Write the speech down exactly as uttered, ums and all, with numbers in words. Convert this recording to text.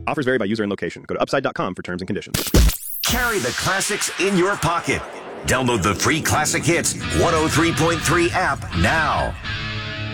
Offers vary by user and location. Go to upside dot com for terms and conditions. Carry the classics in your pocket. Download the free Classic Hits one oh three point three app now.